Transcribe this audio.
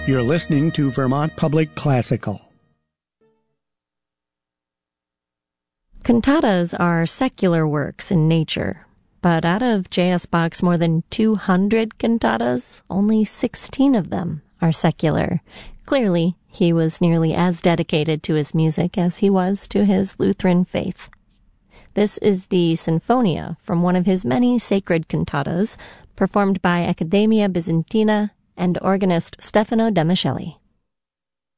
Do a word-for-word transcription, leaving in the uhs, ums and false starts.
You're listening to Vermont Public Classical. Cantatas are secular works in nature, but out of J S. Bach's more than two hundred cantatas, only sixteen of them are secular. Clearly, he was nearly as dedicated to his music as he was to his Lutheran faith. This is the Sinfonia from one of his many sacred cantatas, performed by Accademia Bizantina and organist Stefano de Micheli.